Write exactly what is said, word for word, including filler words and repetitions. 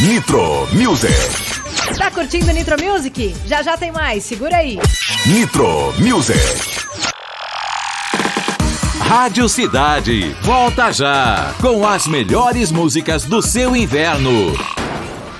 Nitro Music. Tá curtindo Nitro Music? Já já tem mais, segura aí. Nitro Music. Rádio Cidade, volta já com as melhores músicas do seu inverno.